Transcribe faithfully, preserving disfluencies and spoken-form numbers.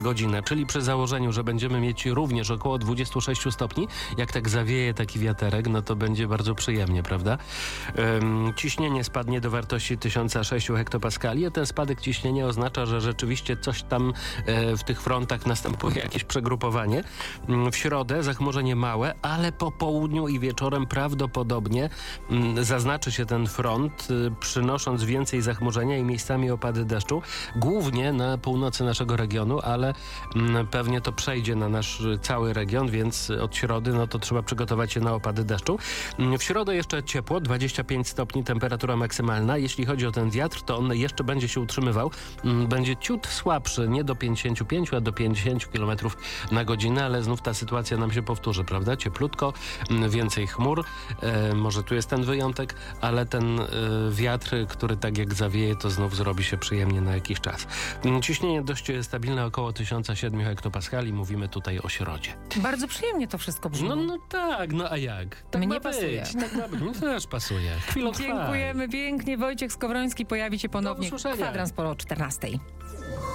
godzinę, czyli przy założeniu, że będziemy mieć również około dwadzieścia sześć stopni, jak tak zawieje taki wiaterek, no to będzie bardzo przyjemnie, prawda? Ym, ciśnienie spadnie do wartości tysiąc sześć hektopaskali, a ten spadek ciśnienia oznacza, że rzeczywiście coś tam e, w tych frontach następuje, jakieś przegrupowanie. Ym, w środę zachmurzenie małe, ale po południu i wieczorem prawdopodobnie ym, zaznaczy się ten front, y, przynosząc więcej zachmurzenia i miejscami opady deszczu, głównie na północy naszego regionu, ale pewnie to przejdzie na nasz cały region, więc od środy no to trzeba przygotować się na opady deszczu. W środę jeszcze ciepło, dwadzieścia pięć stopni temperatura maksymalna. Jeśli chodzi o ten wiatr, to on jeszcze będzie się utrzymywał. Będzie ciut słabszy, nie do pięćdziesięciu pięciu, a do pięćdziesięciu kilometrów na godzinę, ale znów ta sytuacja nam się powtórzy, prawda? Cieplutko, więcej chmur. E, może tu jest ten wyjątek, ale ten e, wiatr, który tak jak zawieje, to znów zrobi się przyjemnie na jakiś czas. Ciśnienie dość stabilne, około tysiąc siedem hektopaskali. Mówimy tutaj o środzie. Bardzo przyjemnie to wszystko brzmi. No, no tak, no a jak? Tak Mnie ma pasuje. być. Tak ma być. Mi też pasuje. Chwilą trwa. Dziękujemy pięknie. Wojciech Skowroński pojawi się ponownie. Do usłyszenia. Kwadrans po czternastej.